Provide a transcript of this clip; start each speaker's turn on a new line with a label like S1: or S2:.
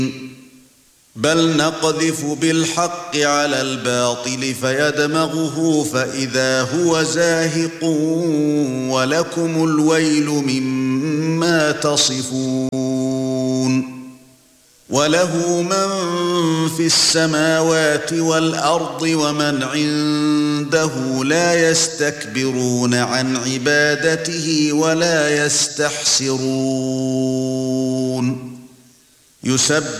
S1: بل نقذف بالحق على الباطل فيدمغه فإذا هو زاهق ولكم الويل مما تصفون وله من في السماوات والأرض ومن عنده لا يستكبرون عن عبادته ولا يستحسرون